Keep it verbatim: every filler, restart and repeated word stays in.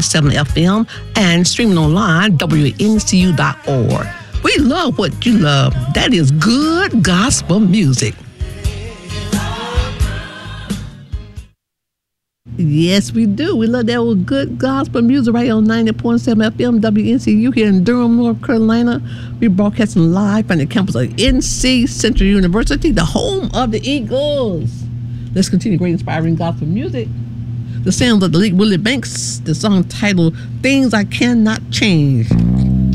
seven F M and streaming online, W N C U dot org. We love what you love. That is good gospel music. Yes, we do. We love that old good gospel music right on ninety point seven F M W N C U here in Durham, North Carolina. We're broadcasting live from the campus of N C Central University, the home of the Eagles. Let's continue great inspiring gospel music. The sounds of the late Willie Banks, the song titled Things I Cannot Change.